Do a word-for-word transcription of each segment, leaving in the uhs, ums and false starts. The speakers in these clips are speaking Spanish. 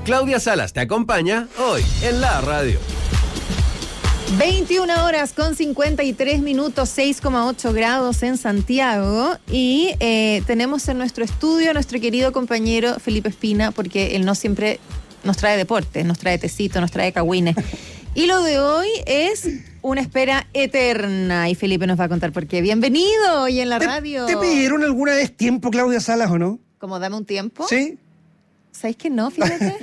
Claudia Salas te acompaña hoy en la radio. veintiuna horas con cincuenta y tres minutos, seis coma ocho grados en Santiago. Y eh, tenemos en nuestro estudio a nuestro querido compañero Felipe Espina, porque él no siempre nos trae deportes, nos trae tecito, nos trae cagüines. Y lo de hoy es una espera eterna. Y Felipe nos va a contar por qué. Bienvenido hoy en la ¿Te, radio. ¿Te pidieron alguna vez tiempo, Claudia Salas, o no? ¿Como dame un tiempo? Sí. ¿Sabéis que no, fíjate?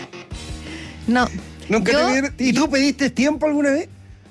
No. ¿Nunca Yo, te pidieron? ¿Y tú pediste tiempo alguna vez?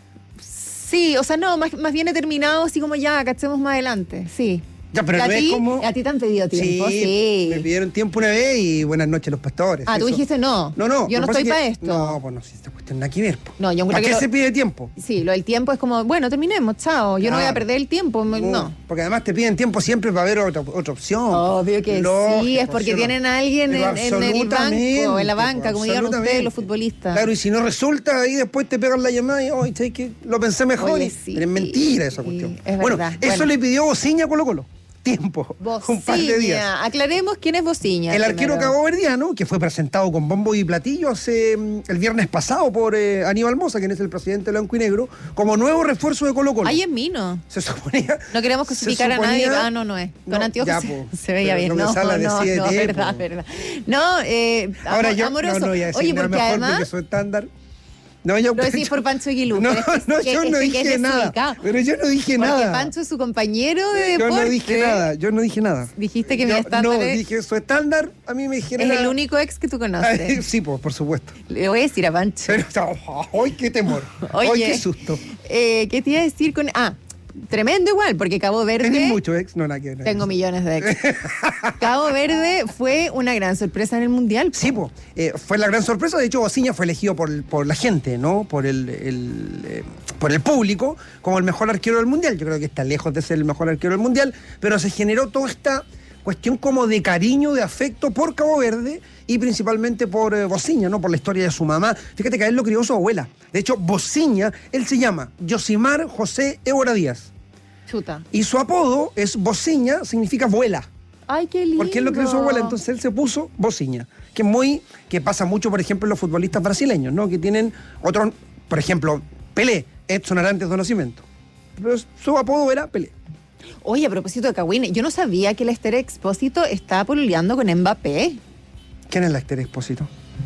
Sí, o sea, no, más, más bien he terminado así como ya, cachemos más adelante, sí. Ya, pero ¿A no ti? es como... ¿A ti te han pedido tiempo? Sí, Sí. me pidieron tiempo una vez y buenas noches los pastores. Ah, tú eso. dijiste no. No, no. Yo no lo que estoy pasa para es esto. que- No, pues no, si esta cuestión nada que ver. po. No, yo encuentro ¿Para que qué lo- se pide tiempo? Sí, lo del tiempo es como, bueno, terminemos, chao. Yo no voy a Claro. perder el tiempo, no. no. Porque además te piden tiempo siempre para ver otra, otra opción. Obvio que Lógico, sí, es porque ¿sí o no? tienen a alguien Pero en, en el absolutamente, banco, en la banca, como digan absolutamente. ustedes, los futbolistas. Claro, y si no resulta, ahí después te pegan la llamada y, oye, ¿sabes qué? Lo pensé mejor. Oye, y- sí, pero es mentira esa sí, cuestión. es bueno, verdad. eso Bueno. le pidió Bociña a Colo Colo. Tiempo. Un par de días. Bociña, aclaremos quién es Bociña. El arquero primero. caboverdiano, que fue presentado con bombo y platillo hace mm, el viernes pasado por eh, Aníbal Mosa, quien es el presidente de Blanco y Negro, como nuevo refuerzo de Colo Colo. Ay, es Mino. Se suponía... No queremos se crucificar a nadie. suponía- Ah, no, no es. Con No, anteojos ya, se, po. se veía Pero bien. lo que No, Sala no, decide no, ti, verdad, po. verdad. No, eh, Ahora amo- yo amoroso. no, no voy a decir Oye, nada porque mejor además... porque su estándar... No, yo, Lo decís por Pancho Aguilú. No, pero es que- no, que- yo no es que es dije nada. desubicado. Pero yo no dije Porque nada. Pancho es su compañero de Yo deporte. no dije nada, yo no dije nada. Dijiste que mi Yo estándar No, es- dije su estándar, a mí me genera... Es el único ex que tú conoces. Sí, pues, por supuesto. Le voy a decir a Pancho. Pero, ¡ay, qué temor! ¡Ay, Oye, qué susto! Eh, ¿Qué te iba a decir con...? Ah, tremendo igual, porque Cabo Verde... ¿Tenés mucho ex? No, nada que ver. Tengo millones de ex. Cabo Verde fue una gran sorpresa en el Mundial. po. Sí, pues, eh, fue la gran sorpresa. De hecho, Bociña fue elegido por, por la gente, ¿no? Por el, el, eh, por el público, como el mejor arquero del Mundial. Yo creo que está lejos de ser el mejor arquero del Mundial, pero se generó toda esta cuestión como de cariño, de afecto por Cabo Verde y principalmente por eh, Bociña, ¿no? Por la historia de su mamá. Fíjate que a él lo crió su abuela. De hecho, Bociña, él se llama Yosimar José Évora Díaz. Chuta. Y su apodo es Bociña, significa abuela. Ay, qué lindo. Porque él lo crió su abuela, entonces él se puso Bociña. Que es muy, que pasa mucho, por ejemplo, en los futbolistas brasileños, ¿no? Que tienen otros, por ejemplo, Pelé, Edson Arantes do Nascimento. Pero su apodo era Pelé. Oye, a propósito de Cagüines, yo no sabía que el Esther Expósito está pololeando con Mbappé. ¿Quién es la Esther Expósito?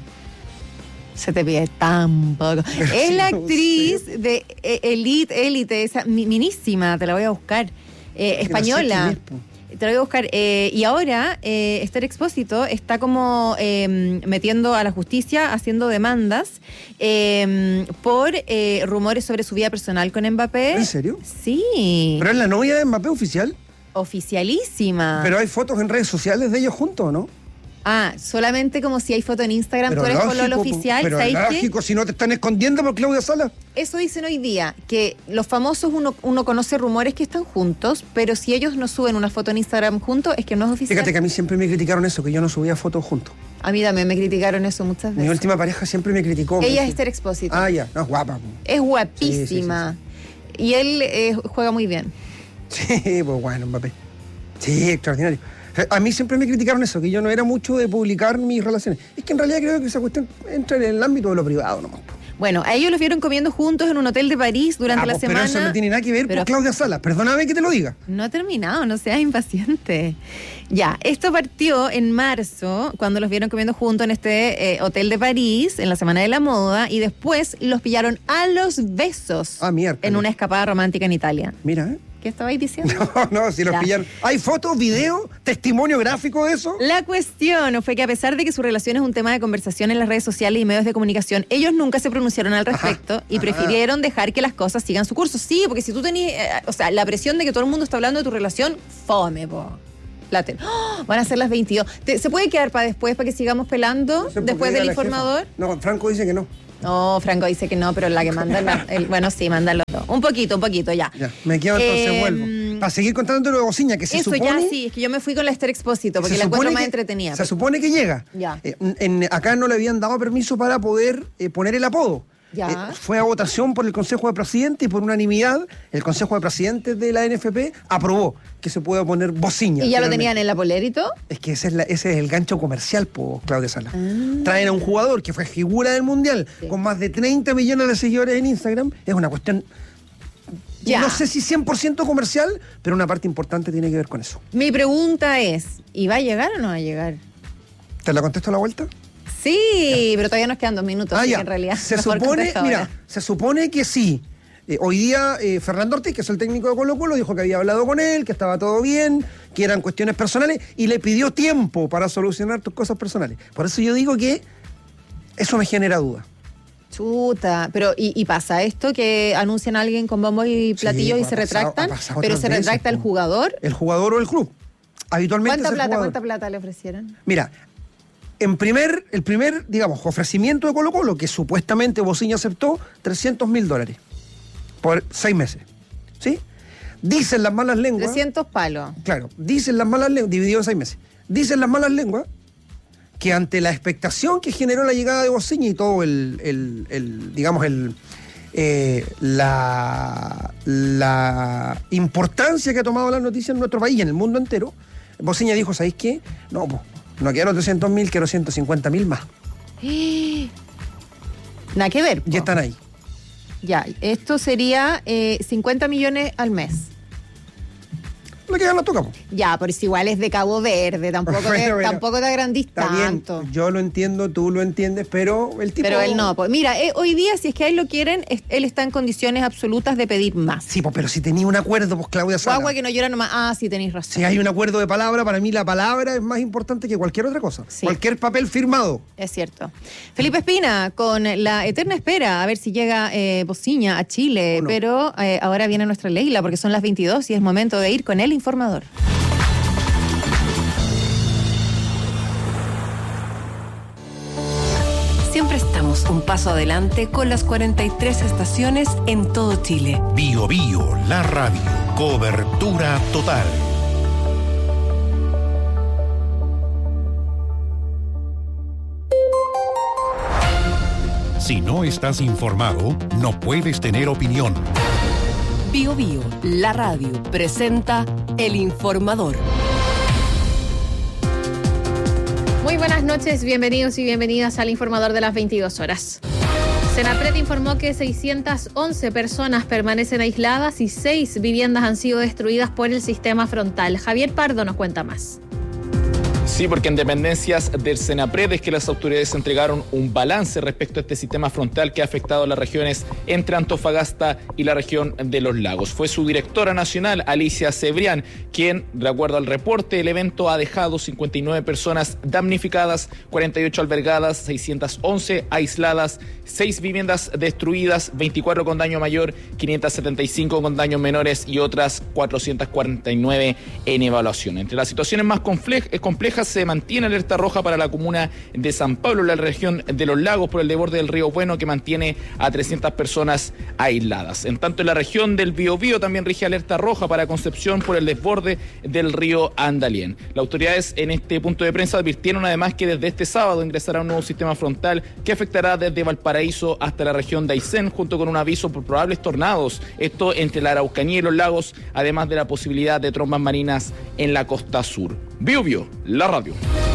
Se te pide tan poco. Es la No actriz sé. de eh, Elite, Elite, esa mi- minísima, te la voy a buscar. Eh, Que no sé española. quién es, po. Te la voy a buscar. Eh, y ahora, eh, Esther Expósito está como eh, metiendo a la justicia, haciendo demandas eh, por eh, rumores sobre su vida personal con Mbappé. ¿En serio? Sí. Pero es la novia de Mbappé oficial. Oficialísima. Pero hay fotos en redes sociales de ellos juntos, ¿no? Ah, solamente como si hay foto en Instagram, tú eres pololo po, oficial, pero ¿sabes qué? lógico, si no te están escondiendo por Claudia Salas. Eso dicen hoy día, que los famosos uno, uno conoce rumores que están juntos, pero si ellos no suben una foto en Instagram juntos, es que no es oficial. Fíjate que a mí siempre me criticaron eso, que yo no subía fotos juntos. A mí también me criticaron eso muchas Mi veces. última pareja siempre me criticó. me Ella es dice, Esther Expósito. Ah, ya, no, es guapa. po. Es guapísima. Y él eh, juega muy bien. Sí, pues bueno, Mbappé. Sí, extraordinario. A mí siempre me criticaron eso, que yo no era mucho de publicar mis relaciones. Es que en realidad creo que esa cuestión entra en el ámbito de lo privado nomás. po. Bueno, a ellos los vieron comiendo juntos en un hotel de París durante Ah, la pues, semana. Pero eso no tiene nada que ver Pero- con Claudia Salas. Perdóname que te lo diga. No ha terminado, no seas impaciente. Ya, esto partió en marzo, cuando los vieron comiendo juntos en este eh, hotel de París, en la Semana de la Moda, y después los pillaron a los besos Ah, miércoles. en una escapada romántica en Italia. Mira, ¿eh? ¿Qué estabais diciendo? No, no, si los Ya. pillaron. ¿Hay fotos, video, testimonio gráfico de eso? La cuestión fue que a pesar de que su relación es un tema de conversación en las redes sociales y medios de comunicación, ellos nunca se pronunciaron al respecto Ajá, y ajá. prefirieron dejar que las cosas sigan su curso. Sí, porque si tú tenías, eh, o sea, la presión de que todo el mundo está hablando de tu relación, fome, po. Plátano. ¡Oh! Van a ser las veintidós. ¿Te- ¿Se puede quedar para después, para que sigamos pelando? No sé por qué después diga del la jefa. informador. No, Franco dice que no. No, Franco dice que no, pero la que manda la, el, bueno, sí, mándalo. Un poquito, un poquito, ya. Ya, me quedo entonces, Eh, vuelvo. Para seguir contando lo de Bociña, que se Eso supone... ya sí, es que yo me fui con la Esther Expósito, porque se la encuentro supone más que- entretenida. Se supone que llega. Ya. Eh, en- acá no le habían dado permiso para poder eh, poner el apodo. Ya. Eh, fue a votación por el Consejo de Presidentes y por unanimidad el Consejo de Presidentes de la N F P aprobó que se pueda poner bociña. ¿Y ya lo tenían en la polera y todo? Es que ese es, la, ese es el gancho comercial, po, Claudia Sala. Ah. Traen a un jugador que fue figura del Mundial, sí, con más de treinta millones de seguidores en Instagram. Es una cuestión, ya, no sé si cien por ciento comercial, pero una parte importante tiene que ver con eso. Mi pregunta es, ¿y va a llegar o no va a llegar? ¿Te la contesto a la vuelta? Sí, ya, pero todavía nos quedan dos minutos, ah, así ya. que en realidad se supone, mira, ahora. se supone que sí. Eh, hoy día eh, Fernando Ortiz, que es el técnico de Colo-Colo, dijo que había hablado con él, que estaba todo bien, que eran cuestiones personales, y le pidió tiempo para solucionar tus cosas personales. Por eso yo digo que eso me genera duda. Chuta, pero ¿y, y pasa esto que anuncian a alguien con bombos y platillos, sí, y se pasado, retractan? Pero se retracta veces, el jugador. El jugador o el club. Habitualmente ¿Cuánta es el plata, jugador. ¿Cuánta plata le ofrecieron? Mira, en primer, el primer, digamos, ofrecimiento de Colo-Colo, que supuestamente Bociña aceptó, trescientos mil dólares por seis meses. ¿Sí? Dicen las malas lenguas. trescientos palos. Claro, dicen las malas lenguas, dividido en seis meses. Dicen las malas lenguas que ante la expectación que generó la llegada de Bociña y todo el, el, el digamos, el, eh, la, la importancia que ha tomado la noticia en nuestro país y en el mundo entero, Bociña dijo, ¿sabéis qué? No, pues, no quiero trescientos mil, quiero ciento cincuenta mil más. Nada que ver. Po. Y están ahí. Ya, esto sería eh, cincuenta millones al mes. Lo que ya no tocamos. Ya, pero si igual es de Cabo Verde, tampoco, bueno, te, bueno, tampoco te agrandís tanto. Bien, yo lo entiendo, tú lo entiendes, pero el tipo... Pero él no, pues mira, eh, hoy día si es que a él lo quieren, es, él está en condiciones absolutas de pedir más. Sí, pues, pero si tenía un acuerdo, pues Claudia Sala. Guagua que no llora nomás, ah, sí, tenéis razón. Si hay un acuerdo de palabra, para mí la palabra es más importante que cualquier otra cosa. Sí. Cualquier papel firmado. Es cierto. Felipe Espina, con la eterna espera, a ver si llega eh, Bociña a Chile, no. pero eh, ahora viene nuestra Leila, porque son las veintidós y es momento de ir con el informador. Siempre estamos un paso adelante con las cuarenta y tres estaciones en todo Chile. Bio Bio, la radio. Cobertura total. Si no estás informado, no puedes tener opinión. Bio Bio, la radio, presenta El Informador. Muy buenas noches, bienvenidos y bienvenidas al Informador de las veintidós horas. Senapred informó que seiscientas once personas permanecen aisladas y seis viviendas han sido destruidas por el sistema frontal. Javier Pardo nos cuenta más. Sí, porque en dependencias del Senapred es que las autoridades entregaron un balance respecto a este sistema frontal que ha afectado a las regiones entre Antofagasta y la región de Los Lagos. Fue su directora nacional, Alicia Cebrián, quien, de acuerdo al reporte, el evento ha dejado cincuenta y nueve personas damnificadas, cuarenta y ocho albergadas, seiscientas once aisladas, seis viviendas destruidas, veinticuatro con daño mayor, quinientas setenta y cinco con daños menores y otras cuatrocientas cuarenta y nueve en evaluación. Entre las situaciones más complejas se mantiene alerta roja para la comuna de San Pablo, la región de Los Lagos, por el desborde del río Bueno, que mantiene a trescientas personas aisladas. En tanto, en la región del Biobío también rige alerta roja para Concepción por el desborde del río Andalién. Las autoridades en este punto de prensa advirtieron además que desde este sábado ingresará un nuevo sistema frontal que afectará desde Valparaíso hasta la región de Aysén, junto con un aviso por probables tornados, esto entre la Araucanía y Los Lagos, además de la posibilidad de trombas marinas en la costa sur. Biobío, la radio.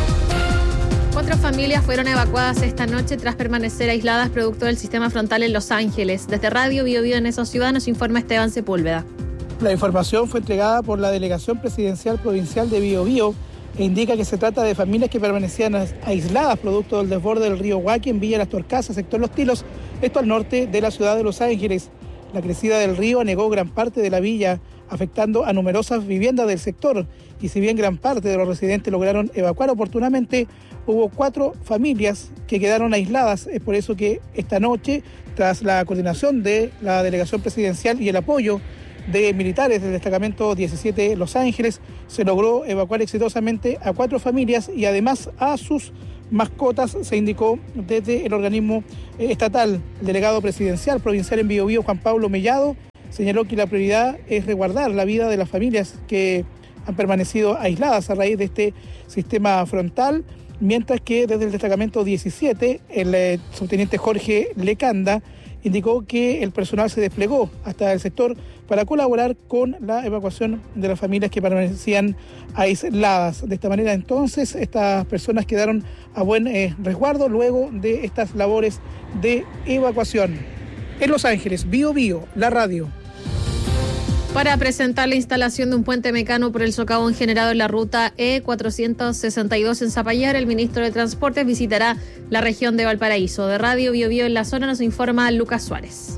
Cuatro familias fueron evacuadas esta noche tras permanecer aisladas producto del sistema frontal en Los Ángeles. Desde Radio Biobío en esa ciudad nos informa Esteban Sepúlveda. La información fue entregada por la Delegación Presidencial Provincial de Biobío e indica que se trata de familias que permanecían aisladas producto del desborde del río Huaqui en Villa Las Torcasas, sector Los Tilos, esto al norte de la ciudad de Los Ángeles. La crecida del río anegó gran parte de la villa, afectando a numerosas viviendas del sector. Y si bien gran parte de los residentes lograron evacuar oportunamente, hubo cuatro familias que quedaron aisladas. Es por eso que esta noche, tras la coordinación de la delegación presidencial y el apoyo de militares del destacamento diecisiete Los Ángeles, se logró evacuar exitosamente a cuatro familias y además a sus mascotas, se indicó desde el organismo estatal. El delegado presidencial provincial en Biobío, Juan Pablo Mellado, señaló que la prioridad es resguardar la vida de las familias que han permanecido aisladas a raíz de este sistema frontal, mientras que desde el destacamento diecisiete, el eh, subteniente Jorge Lecanda indicó que el personal se desplegó hasta el sector para colaborar con la evacuación de las familias que permanecían aisladas. De esta manera, entonces, estas personas quedaron a buen eh, resguardo luego de estas labores de evacuación. En Los Ángeles, Bio Bio, la radio. Para presentar la instalación de un puente mecano por el socavón generado en la ruta E cuatrocientos sesenta y dos en Zapallar, el ministro de Transportes visitará la región de Valparaíso. De Radio Bio Bio en la zona nos informa Lucas Suárez.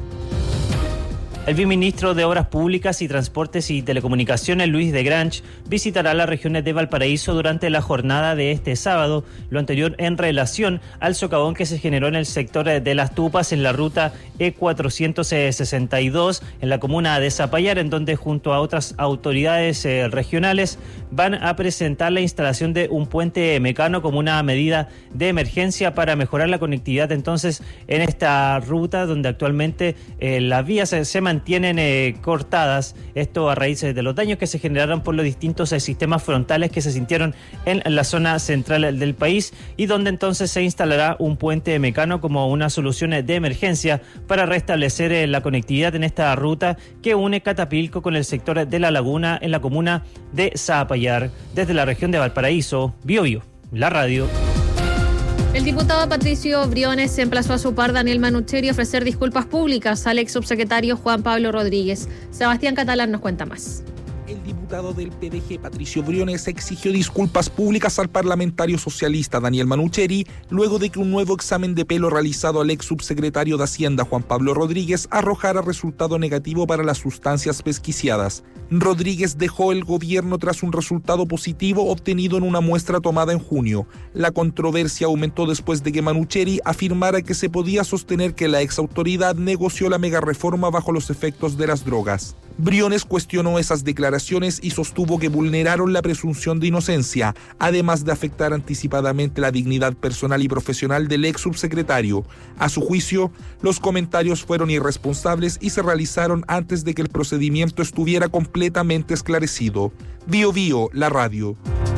El viceministro de Obras Públicas y Transportes y Telecomunicaciones, Luis de Grange, visitará las regiones de Valparaíso durante la jornada de este sábado, lo anterior en relación al socavón que se generó en el sector de Las Tupas en la ruta E cuatrocientos sesenta y dos en la comuna de Zapallar, en donde junto a otras autoridades eh, regionales van a presentar la instalación de un puente mecano como una medida de emergencia para mejorar la conectividad entonces en esta ruta donde actualmente eh, las vías se, se mantienen eh, cortadas, esto a raíz de los daños que se generaron por los distintos eh, sistemas frontales que se sintieron en la zona central del país y donde entonces se instalará un puente mecano como una solución de emergencia para restablecer eh, la conectividad en esta ruta que une Catapilco con el sector de La Laguna en la comuna de Zapallar. Desde la región de Valparaíso, Bio Bio, la radio. El diputado Patricio Briones emplazó a su par Daniel Manucheri a ofrecer disculpas públicas al ex subsecretario Juan Pablo Rodríguez. Sebastián Catalán nos cuenta más. El diputado del P D G, Patricio Briones, exigió disculpas públicas al parlamentario socialista Daniel Manucheri luego de que un nuevo examen de pelo realizado al ex subsecretario de Hacienda Juan Pablo Rodríguez arrojara resultado negativo para las sustancias pesquiciadas. Rodríguez dejó el gobierno tras un resultado positivo obtenido en una muestra tomada en junio. La controversia aumentó después de que Manucheri afirmara que se podía sostener que la exautoridad negoció la megareforma bajo los efectos de las drogas. Briones cuestionó esas declaraciones y sostuvo que vulneraron la presunción de inocencia, además de afectar anticipadamente la dignidad personal y profesional del ex subsecretario. A su juicio, los comentarios fueron irresponsables y se realizaron antes de que el procedimiento estuviera completamente esclarecido. Bio Bio, la radio.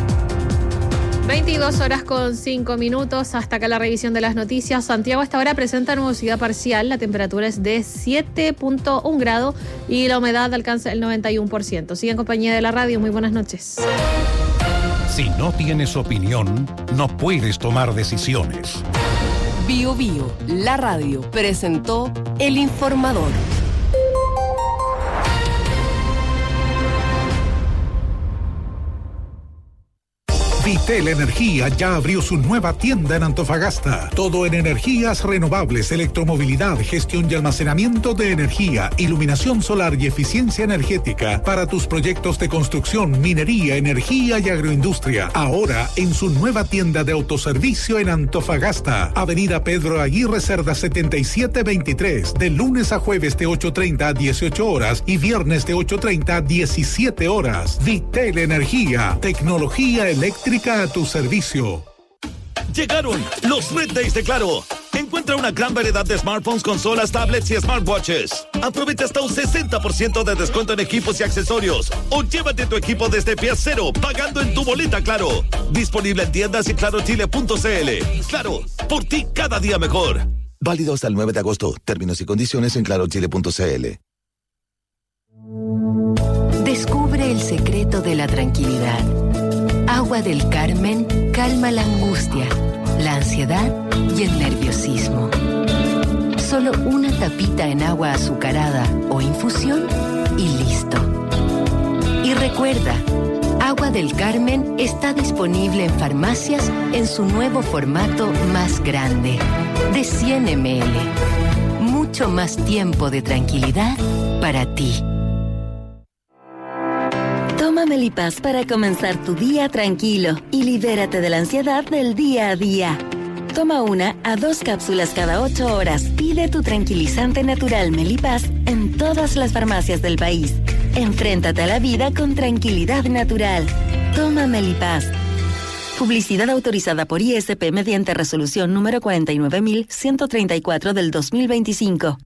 veintidós horas con cinco minutos, hasta acá la revisión de las noticias. Santiago hasta ahora presenta nubosidad parcial, la temperatura es de siete punto uno grados y la humedad alcanza el noventa y uno por ciento. Sigue en compañía de la radio, muy buenas noches. Si no tienes opinión, no puedes tomar decisiones. Bio Bio, la radio, presentó El Informador. Vitel Energía ya abrió su nueva tienda en Antofagasta. Todo en energías renovables, electromovilidad, gestión y almacenamiento de energía, iluminación solar y eficiencia energética para tus proyectos de construcción, minería, energía y agroindustria. Ahora en su nueva tienda de autoservicio en Antofagasta. Avenida Pedro Aguirre Cerda setenta y siete veintitrés. De lunes a jueves de ocho treinta a dieciocho horas y viernes de ocho treinta a diecisiete horas. Vitel Energía. Tecnología eléctrica a tu servicio. Llegaron los Red Days de Claro. Encuentra una gran variedad de smartphones, consolas, tablets y smartwatches. Aprovecha hasta un sesenta por ciento de descuento en equipos y accesorios. O llévate tu equipo desde pie cero, pagando en tu boleta Claro. Disponible en tiendas y claro chile punto c l. Claro, por ti cada día mejor. Válido hasta el nueve de agosto. Términos y condiciones en claro chile punto c l. Descubre el secreto de la tranquilidad. Agua del Carmen calma la angustia, la ansiedad y el nerviosismo. Solo una tapita en agua azucarada o infusión y listo. Y recuerda, Agua del Carmen está disponible en farmacias en su nuevo formato más grande, de cien mililitros. Mucho más tiempo de tranquilidad para ti. Toma Melipaz para comenzar tu día tranquilo y libérate de la ansiedad del día a día. Toma una a dos cápsulas cada ocho horas. Pide tu tranquilizante natural Melipaz en todas las farmacias del país. Enfréntate a la vida con tranquilidad natural. Toma Melipaz. Publicidad autorizada por I S P mediante resolución número cuarenta y nueve mil ciento treinta y cuatro del dos mil veinticinco.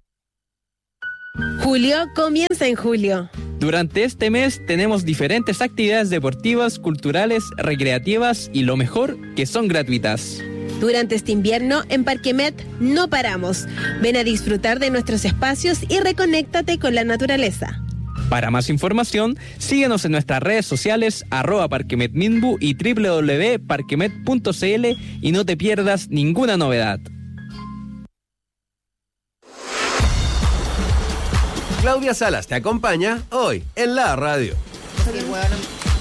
Julio comienza en julio. Durante este mes tenemos diferentes actividades deportivas, culturales, recreativas y lo mejor, que son gratuitas. Durante este invierno, en Parquemet no paramos. Ven a disfrutar de nuestros espacios y reconéctate con la naturaleza. Para más información, síguenos en nuestras redes sociales, arroba parquemetminbu y doble u doble u doble u punto parquemet punto c l y no te pierdas ninguna novedad. Claudia Salas te acompaña hoy en la radio. Qué bueno.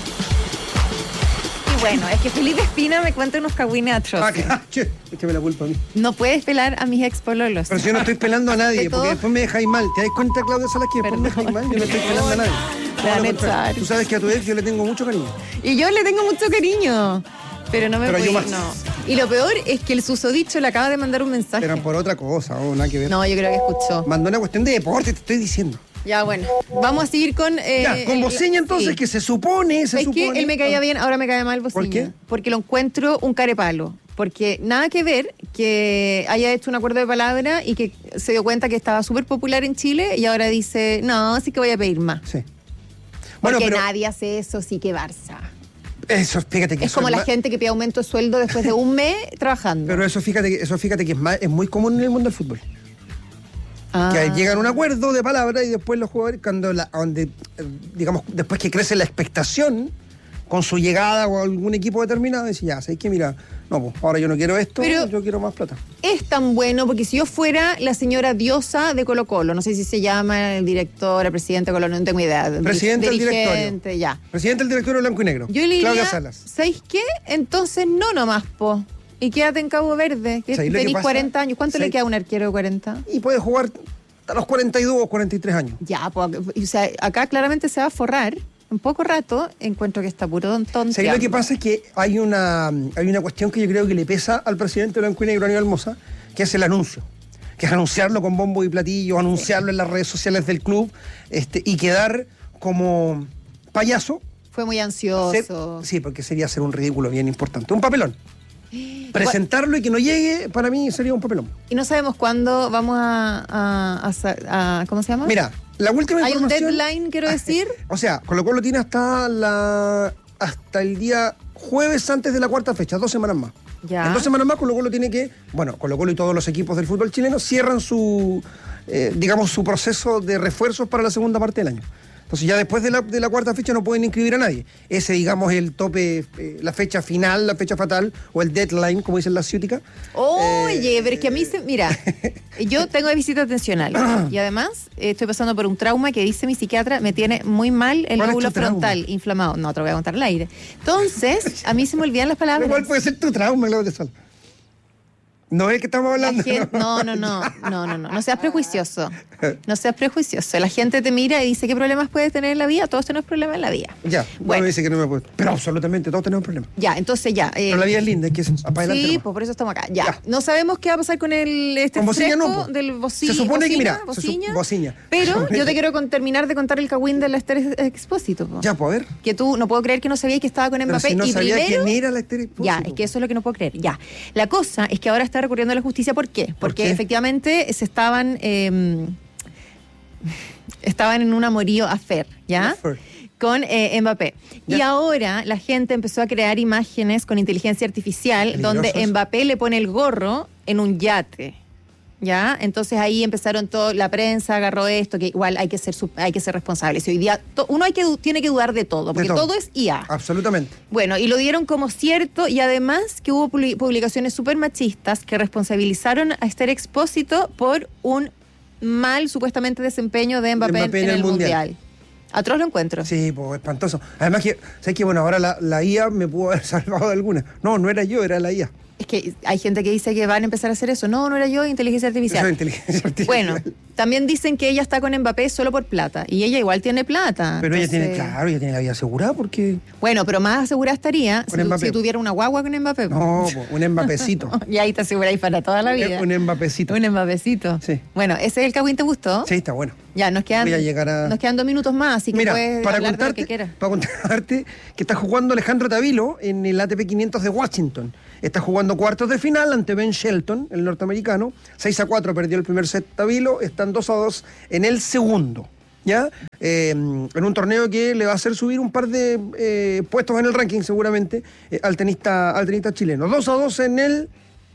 Y bueno, es que Felipe Espina me cuenta unos cagüines atroces. Ah, claro, che, échame la culpa a mí. No puedes pelar a mis ex pololos. Pero si yo no estoy pelando a nadie, porque después me dejáis mal. ¿Te das cuenta, Claudia Salas, que después me dejáis mal? Yo no estoy pelando a nadie. Te van a echar. Tú sabes que a tu ex yo le tengo mucho cariño. Y yo le tengo mucho cariño. Pero no me Pero voy, yo más. no. Y lo peor es que el susodicho le acaba de mandar un mensaje. Eran por otra cosa, o oh, nada que ver. No, yo creo que escuchó. Mandó una cuestión de deporte, te estoy diciendo. Ya, bueno. Vamos a seguir con... Eh, ya, con Bociña entonces, sí. Que se supone, se es supone... que él me caía bien, ahora me cae mal Bociña. ¿Por qué? Porque lo encuentro un carepalo. Porque nada que ver que haya hecho un acuerdo de palabra y que se dio cuenta que estaba súper popular en Chile y ahora dice, no, sí que voy a pedir más. Sí. Bueno, porque pero... nadie hace eso, sí que Barça. Eso, fíjate que es eso como es la más... gente que pide aumento de sueldo después de un mes trabajando. Pero eso fíjate que eso fíjate que es más, es muy común en el mundo del fútbol. Ah. Que llegan a un acuerdo de palabra y después los jugadores, cuando la, donde, digamos, después que crece la expectación con su llegada o algún equipo determinado, dicen, ya, ¿sabes qué? Mira, no, pues ahora yo no quiero esto, pero yo quiero más plata. Es tan bueno, porque si yo fuera la señora diosa de Colo Colo, no sé si se llama el director, el presidente de Colo, no tengo idea. Presidente del directorio. Ya. Presidente del directorio blanco y negro. Yo le Claudia diría, Salas. ¿sabéis qué? Entonces no nomás, po. Y quédate en Cabo Verde, que tenés cuarenta años. ¿Cuánto le queda a un arquero de cuarenta? Y puede jugar a los cuarenta y dos o cuarenta y tres años. Ya, pues, o sea, acá claramente se va a forrar. En poco rato encuentro que está puro tonto. ¿Sabes lo que pasa? Es que hay una, hay una cuestión que yo creo que le pesa al presidente blanco y negro, Aníbal Mosa, que es el anuncio. Que es anunciarlo con bombo y platillo, anunciarlo sí. en las redes sociales del club este, y quedar como payaso. Fue muy ansioso. Ser, sí, porque sería hacer un ridículo bien importante. Un papelón. Presentarlo y que no llegue, para mí sería un papelón. Y no sabemos cuándo vamos a, a, a, a ¿cómo se llama? Mira, la última ¿Hay información... un deadline, quiero decir? O sea, Colo Colo tiene hasta la hasta el día jueves antes de la cuarta fecha, dos semanas más. Ya. En dos semanas más Colo Colo tiene que... Bueno, Colo Colo y todos los equipos del fútbol chileno cierran su, eh, digamos, su proceso de refuerzos para la segunda parte del año. Entonces ya después de la, de la cuarta fecha no pueden inscribir a nadie. Ese, digamos, el tope, eh, la fecha final, la fecha fatal, o el deadline, como dicen las ciúticas. Oye, eh, pero es que a mí, se, mira, yo tengo déficit atencional y además eh, estoy pasando por un trauma que dice mi psiquiatra, me tiene muy mal el lóbulo frontal inflamado. No, te lo voy a contar al aire. Entonces, a mí se me olvidan las palabras. Igual puede ser tu trauma, Claudia Salas. No es que estamos hablando. Gente, no, no, no, no, no, no, no seas prejuicioso. No seas prejuicioso. La gente te mira y dice, ¿qué problemas puedes tener en la vida? Todos tenemos problemas en la vida. Ya, bueno, me dice que no me puedo. Pero absolutamente, todos tenemos problemas. Ya, entonces ya. Eh, Pero la vida es linda, es que es para adelante. Sí, pues por eso estamos acá. Ya. ya. No sabemos qué va a pasar con el este con Bociña no, del Bociña. Se supone Bociña, que, mira, Bociña, su, Bociña. Pero yo te quiero con, terminar de contar el cagüín de la Esther Expósito. Po. Ya, pues a ver. Que tú, no puedo creer que no sabías que estaba con Mbappé. Pero si no y sabía primero, quién era la Esther Expósito. Ya, es que eso es lo que no puedo creer. Ya. La cosa es que ahora está recurriendo a la justicia. ¿Por qué? Porque ¿Por qué? efectivamente se estaban... Eh, estaban en un amorío affair, ¿ya? Affair. Con eh, Mbappé. Ya. Y ahora la gente empezó a crear imágenes con inteligencia artificial Peligrosos. donde Mbappé le pone el gorro en un yate. ¿Ya? Entonces ahí empezaron todo, la prensa agarró esto, que igual hay que ser hay que ser responsables. Y hoy día to, uno hay que tiene que dudar de todo, porque de todo. todo es I A. Absolutamente. Bueno, y lo dieron como cierto, y además que hubo publicaciones súper machistas que responsabilizaron a Esther Expósito por un mal supuestamente desempeño de Mbappé, Mbappé en, en el, el mundial. mundial. Atroz lo encuentro. Sí, pues espantoso. Además que, ¿sabes qué? Bueno, ahora la, la I A me pudo haber salvado de alguna. No, no era yo, era la I A. Es que hay gente que dice que van a empezar a hacer eso. No, no era yo, inteligencia artificial. Eso es inteligencia artificial. Bueno, también dicen que ella está con Mbappé solo por plata. Y ella igual tiene plata. Pero entonces... ella tiene, claro, ella tiene la vida asegurada porque... Bueno, pero más asegurada estaría si, si tuviera una guagua con Mbappé. No, un Mbappécito. Y ahí te aseguráis para toda la vida. Un Mbappécito. Un Mbappécito. Sí. Bueno, ¿ese es el cagüín te gustó? Sí, está bueno. Ya, nos quedan, Voy a llegar a... nos quedan dos minutos más, así que Mira, puedes para hablar contarte, de lo que quieras. Para contarte que está jugando Alejandro Tavilo en el A T P quinientos de Washington. Está jugando cuartos de final ante Ben Shelton, el norteamericano. seis a cuatro perdió el primer set Tavilo, están dos a dos en el segundo. ¿Ya? Eh, en un torneo que le va a hacer subir un par de eh, puestos en el ranking seguramente eh, al, tenista, al tenista chileno. dos a dos en el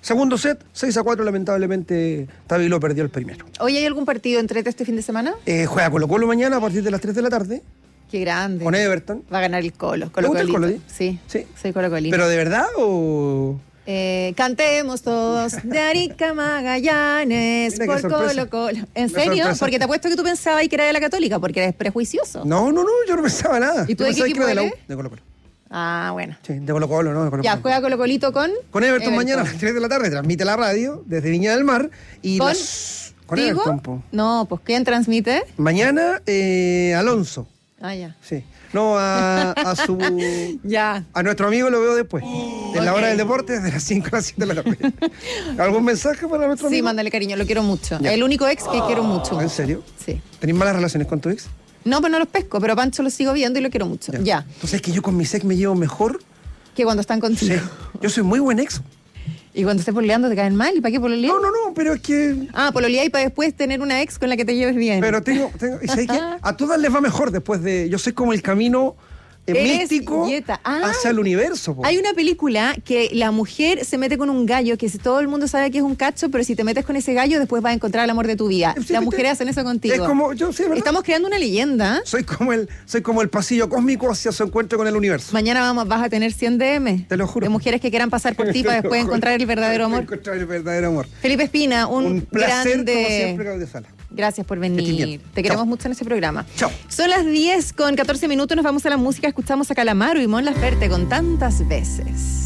Segundo set, seis a cuatro, lamentablemente Tabilo perdió el primero. ¿Hoy hay algún partido entrete este fin de semana? Eh, juega Colo Colo mañana a partir de las tres de la tarde. Qué grande. Con Everton. Va a ganar el Colo. ¿Te gusta el Colo, sí? Sí, soy Colo Colino. ¿Pero de verdad o...? Eh, cantemos todos de Arica Magallanes Mira, por Colo Colo. ¿En serio? sorpresa. Porque te apuesto que tú pensabas que era de la Católica, porque eres prejuicioso. No, no, no, yo no pensaba nada. ¿Y tú Yo de qué pensaba que equipo era de la U, eres? de Colo Colo. Ah, bueno. Sí, de Colo Colo, ¿no? De Colo Ya, Colo. juega Colo Colito con... Con Everton, mañana a las tres de la tarde, transmite la radio desde Viña del Mar. Y ¿Con las- con Tigo? Everton, po. No, pues ¿quién transmite? Mañana, eh, Alonso. Ah, ya. Sí. No, a, a su... Ya. A nuestro amigo lo veo después. En la Ok. hora del deporte, desde las cinco a las siete de la tarde. ¿Algún mensaje para nuestro Sí, amigo? mándale cariño, lo quiero mucho. Ya. El único ex que quiero mucho. ¿En serio? Sí. ¿Tenés malas relaciones con tu ex? No, pues no los pesco, pero a Pancho lo sigo viendo y lo quiero mucho. Ya. Entonces es que yo con mi ex me llevo mejor. Que cuando están contigo. Yo soy muy buen ex. Y cuando estés pololeando te caen mal. ¿Y para qué pololear? No, no, no, pero es que... Ah, pololear y para después tener una ex con la que te lleves bien. Pero tengo... tengo ¿y sabes qué? A todas les va mejor después de... Yo soy como el camino eh, Eres místico dieta. Ah. hacia el universo. po. Hay una película que la mujer se mete con un gallo, que si todo el mundo sabe que es un cacho, pero si te metes con ese gallo, después vas a encontrar el amor de tu vida. Las mujeres hacen eso contigo. Es como... Yo, sí, ¿verdad? Estamos creando una leyenda. Soy como el soy como el pasillo cósmico hacia su encuentro con el universo. Mañana vamos, vas a tener cien D M. Te lo juro. De mujeres que quieran pasar por ti Te para lo después juro. encontrar el verdadero amor. Encontrar el verdadero amor. Felipe Espina, un, Un placer, grande... como siempre, Claudia Sala. Gracias por Que estés venir. bien. Te queremos Chao. mucho en este programa. Chao. Son las diez con catorce minutos, nos vamos a la música, escuchamos a Calamaro y Mon Laferte con tantas veces.